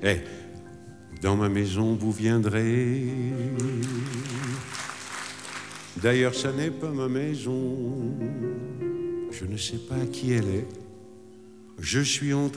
Eh, dans ma maison vous viendrez. D'ailleurs, ça n'est pas ma maison. Je ne sais pas qui elle est. Je suis en